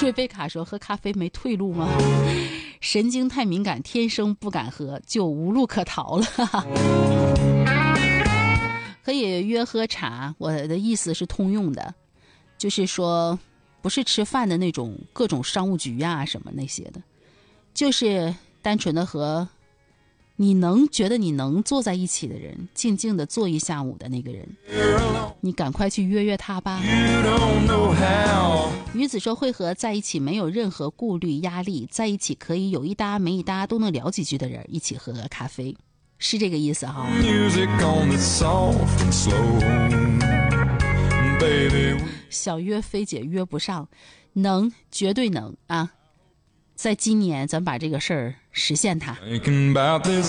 瑞贝卡说喝咖啡没退路吗？神经太敏感，天生不敢喝，就无路可逃了。可以约喝茶，我的意思是通用的，就是说不是吃饭的那种各种商务局啊什么那些的，就是单纯的和觉得你能坐在一起的人，静静的坐一下午的那个人，你赶快去约约他吧。女子说会和在一起没有任何顾虑压力，在一起可以有一搭没一搭都能聊几句的人，一起喝个咖啡，是这个意思哈。小约菲姐约不上，能，绝对能啊！在今年咱把这个事儿实现它。